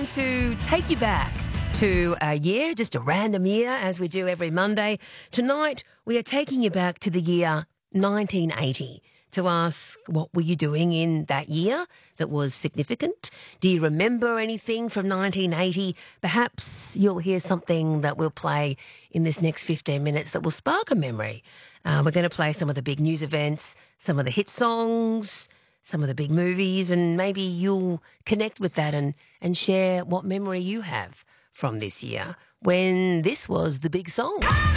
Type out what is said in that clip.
time to take you back to a year, just a random year, as we do every Monday. Tonight, we are taking you back to the year 1980 to ask what were you doing in that year that was significant? Do you remember anything from 1980? Perhaps you'll hear something that we'll play in this next 15 minutes that will spark a memory. We're going to play some of the big news events, some of the hit songs, some of the big movies, and maybe you'll connect with that and share what memory you have from this year when this was the big song.